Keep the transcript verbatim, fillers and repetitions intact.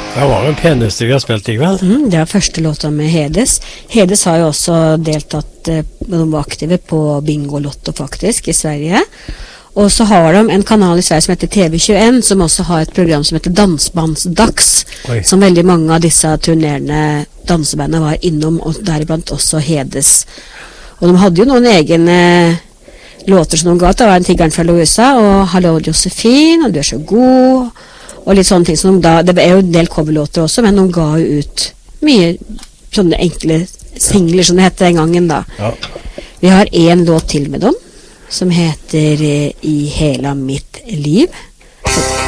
Det var den peneste vi har spilt i kveld. Mm, det var første låta med Hedes. Hedes har jo også deltatt, eh, de var aktive på Bingolotto faktisk i Sverige. Og så har de en kanal i Sverige som heter T V tjueen, som også har et program som heter Dansbandsdags, Oi. Som veldig mange av disse turnerende dansebandene var innom, og deriblant også Hedes. Og de hadde jo noen egne låter som de ga ut. Det var en Tigeren fra Louisa, og Hallo Josefin, og Du er så god, og litt sånne ting som de da, det er jo en del coverlåter også, men de ga jo ut mye sånne enkle singler som det hette den gangen da. Ja. Vi har en låt til med dem, som heter I hela mitt liv.